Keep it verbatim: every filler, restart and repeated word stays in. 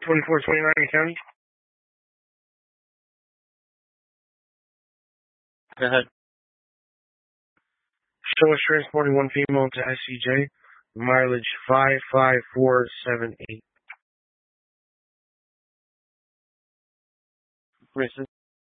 twenty-four twenty-nine County. Go ahead. Show us transporting one female to S C J. Mileage five five four seven eight. Racist.